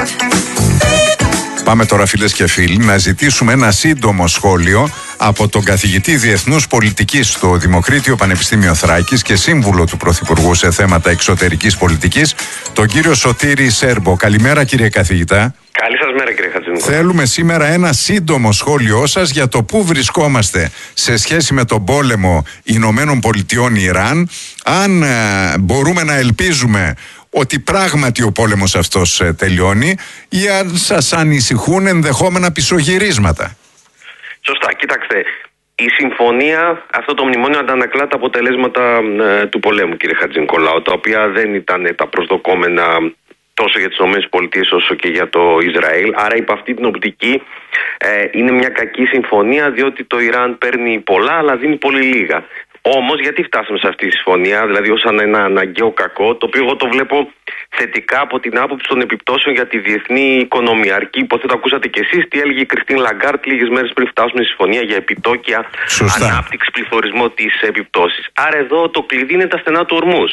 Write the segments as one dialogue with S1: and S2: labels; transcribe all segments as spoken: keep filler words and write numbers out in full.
S1: Πάμε τώρα, φίλες και φίλοι, να ζητήσουμε ένα σύντομο σχόλιο από τον καθηγητή Διεθνούς Πολιτικής στο Δημοκρίτιο Πανεπιστήμιο Θράκης και σύμβουλο του Πρωθυπουργού σε θέματα εξωτερικής πολιτικής, τον κύριο Σωτήρη Σέρμπο. Καλημέρα, κύριε καθηγητά.
S2: Καλή σας μέρα, κύριε Χατζηνικόλαου.
S1: Θέλουμε σήμερα ένα σύντομο σχόλιο σας για το πού βρισκόμαστε σε σχέση με τον πόλεμο Ηνωμένων Πολιτειών Ιράν, αν ε, μπορούμε να ελπίζουμε ότι πράγματι ο πόλεμος αυτός ε, τελειώνει, ή αν σας ανησυχούν ενδεχόμενα πισωγυρίσματα.
S2: Σωστά, κοιτάξτε. Η συμφωνία, αυτό το μνημόνιο αντανακλά τα αποτελέσματα ε, του πολέμου, κύριε Χατζηνικόλαου, τα οποία δεν ήταν τα προσδοκόμενα τόσο για τις ΗΠΑ όσο και για το Ισραήλ. Άρα υπ' αυτή την οπτική ε, είναι μια κακή συμφωνία, διότι το Ιράν παίρνει πολλά αλλά δίνει πολύ λίγα. Όμως γιατί φτάσαμε σε αυτή τη συμφωνία, δηλαδή ως ένα αναγκαίο κακό, το οποίο εγώ το βλέπω θετικά από την άποψη των επιπτώσεων για τη διεθνή οικονομία. Αρκεί, υποθέτω, ακούσατε κι εσείς τι έλεγε η Κριστίν Λαγκάρτ λίγες μέρες πριν φτάσουμε στη συμφωνία για επιτόκια,
S1: Σωστά.
S2: ανάπτυξη, πληθωρισμό, τις επιπτώσεις. Άρα εδώ το κλειδί είναι τα στενά του ορμούς.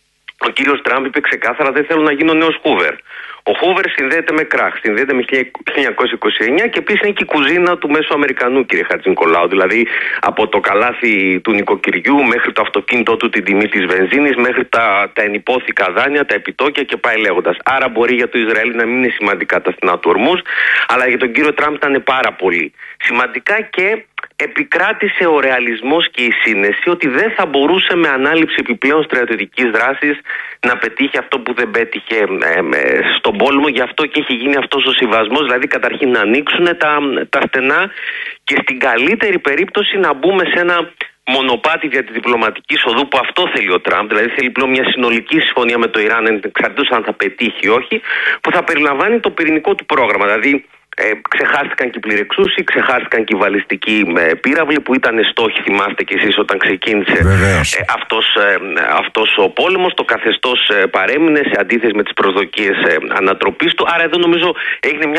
S2: Ο κύριος Τραμπ είπε ξεκάθαρα: δεν θέλω να γίνω νέος Χούβερ. Ο Χούβερ συνδέεται με κράχ, συνδέεται με χίλια εννιακόσια είκοσι εννιά και επίσης είναι και η κουζίνα του Μέσου Αμερικανού, κύριε Χατζηνικολάου. Δηλαδή από το καλάθι του νοικοκυριού μέχρι το αυτοκίνητό του, την τιμή της βενζίνης, μέχρι τα, τα ενυπόθηκα δάνεια, τα επιτόκια και πάει λέγοντας. Άρα μπορεί για το Ισραήλ να μην είναι σημαντικά τα στενά του ορμούς, αλλά για τον κύριο Τραμπ ήταν πάρα πολύ σημαντικά και επικράτησε ο ρεαλισμός και η σύνεση ότι δεν θα μπορούσε με ανάληψη επιπλέον στρατιωτικής δράσης να πετύχει αυτό που δεν πέτυχε ε, ε, στον πόλεμο. Γι' αυτό και έχει γίνει αυτός ο συμβασμός, δηλαδή καταρχήν να ανοίξουν τα, τα στενά και στην καλύτερη περίπτωση να μπούμε σε ένα μονοπάτι για τη διπλωματική οδού, που αυτό θέλει ο Τραμπ, δηλαδή θέλει πλέον μια συνολική συμφωνία με το Ιράν, εξαρτήτως αν θα πετύχει ή όχι, που θα περιλαμβάνει το πυρηνικό του πρόγραμμα. Δηλαδή Ε, ξεχάστηκαν και οι πληρεξούσοι, ξεχάστηκαν και οι βαλιστικοί ε, πύραυλοι που ήταν στόχοι, θυμάστε κι εσείς, όταν ξεκίνησε ε, αυτός, ε, αυτός ο πόλεμος. Το καθεστώς ε, παρέμεινε σε αντίθεση με τις προσδοκίες ε, ανατροπής του. Άρα εδώ νομίζω έγινε μια